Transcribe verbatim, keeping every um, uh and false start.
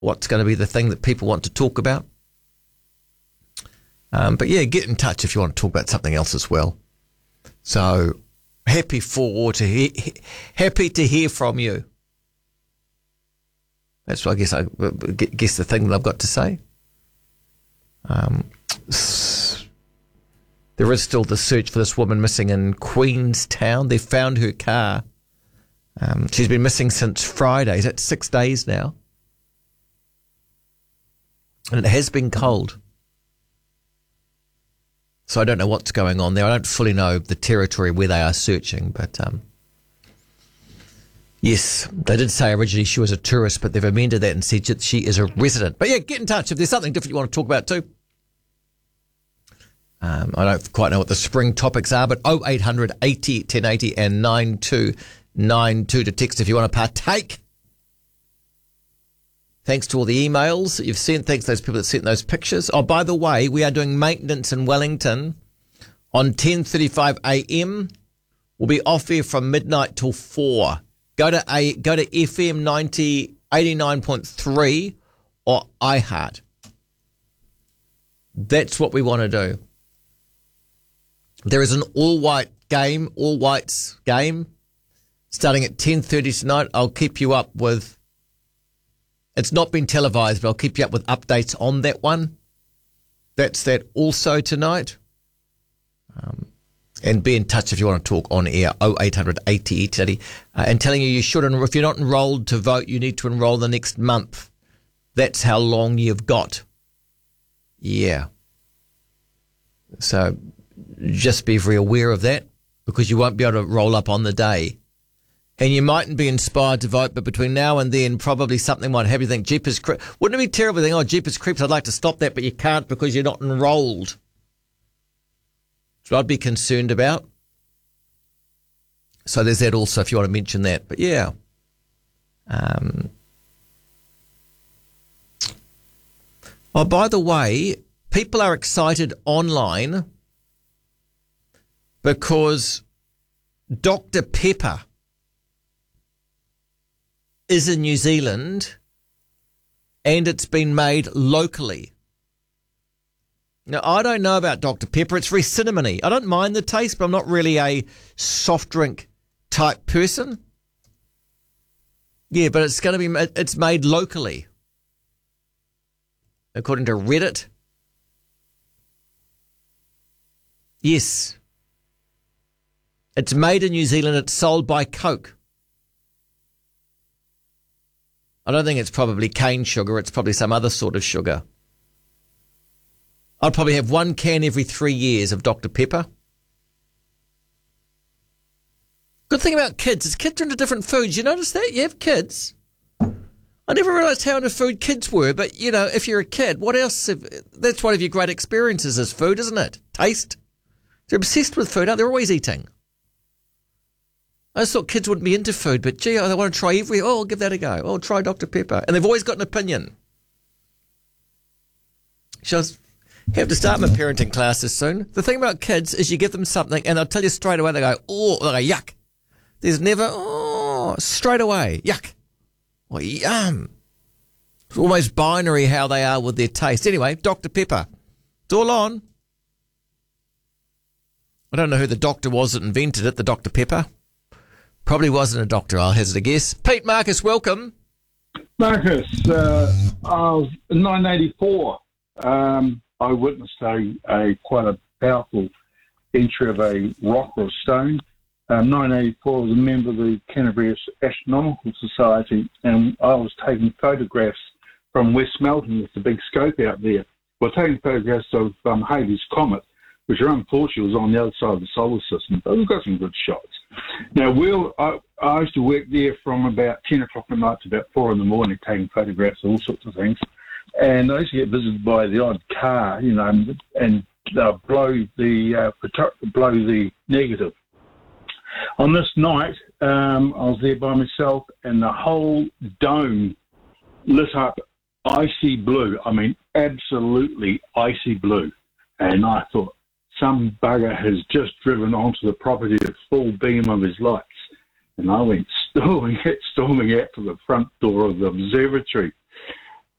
what's going to be the thing that people want to talk about. Um, but yeah, get in touch if you want to talk about something else as well. So happy for to hear, happy to hear from you. That's what I guess I guess the thing that I've got to say. Um, there is still the search for this woman missing in Queenstown. They found her car. Um, she's been missing since Friday. That's six days now. And it has been cold. So I don't know what's going on there. I don't fully know the territory where they are searching, but um, yes, they did say originally she was a tourist, but they've amended that and said that she is a resident. But yeah, get in touch if there's something different you want to talk about too. Um, I don't quite know what the spring topics are, but oh eight hundred eighty ten eighty and nine two nine two to text if you want to partake. Thanks to all the emails that you've sent. Thanks to those people that sent those pictures. Oh, by the way, we are doing maintenance in Wellington on ten thirty-five a.m. We'll be off here from midnight till four. Go to a go to F M ninety eighty-nine point three or iHeart. That's what we want to do. There is an all-white game, all-whites game, starting at ten thirty tonight. I'll keep you up with... It's not been televised, but I'll keep you up with updates on that one. That's that also tonight. Um, and be in touch if you want to talk on air, oh eight hundred eighty eighty. Uh, and telling you you should, if you're not enrolled to vote, you need to enroll the next month. That's how long you've got. Yeah. So just be very aware of that, because you won't be able to roll up on the day. And you mightn't be inspired to vote, but between now and then, probably something might have you think, Jeepers Creeps. Wouldn't it be terrible to think, oh, Jeepers Creeps, I'd like to stop that, but you can't because you're not enrolled. So I'd be concerned about. So there's that also, if you want to mention that. But yeah. Um, oh, by the way, people are excited online because Doctor Pepper is in New Zealand and it's been made locally. Now, I don't know about Doctor Pepper. It's very cinnamony. I don't mind the taste, but I'm not really a soft drink type person. Yeah, but it's going to be, it's made locally. According to Reddit. Yes. It's made in New Zealand. It's sold by Coke. I don't think it's probably cane sugar. It's probably some other sort of sugar. I'd probably have one can every three years of Doctor Pepper. Good thing about kids is kids are into different foods. You notice that? You have kids. I never realised how into food kids were, but, you know, if you're a kid, what else? Have, that's one of your great experiences is food, isn't it? Taste. They're obsessed with food, aren't they? They're always eating. I just thought kids wouldn't be into food, but gee, I want to try every, oh, I'll give that a go. Oh, try Doctor Pepper. And they've always got an opinion. Shall I have to start my parenting classes soon? The thing about kids is you give them something and they'll tell you straight away, they go, oh, they go, yuck. There's never, oh, straight away, yuck. Oh, yum. It's almost binary how they are with their taste. Anyway, Doctor Pepper. It's all on. I don't know who the doctor was that invented it, the Doctor Pepper. Probably wasn't a doctor, I'll hazard a guess. Pete Marcus, welcome. Marcus, uh, I was in nineteen eighty-four. Um, I witnessed a, a quite a powerful entry of a rock or stone. Um, nineteen eighty-four, I was a member of the Canterbury Astronomical Society, and I was taking photographs from West Melton with the big scope out there. Well, taking photographs of um, Halley's Comet, which unfortunately was on the other side of the solar system, but we've got some good shots. Now, we'll, I, I used to work there from about ten o'clock at night to about four in the morning, taking photographs of all sorts of things. And I used to get visited by the odd car, you know, and they'll blow the, uh, blow the negative. On this night, um, I was there by myself, and the whole dome lit up icy blue. I mean, absolutely icy blue. And I thought, some bugger has just driven onto the property at full beam of his lights. And I went storming out, storming out to the front door of the observatory.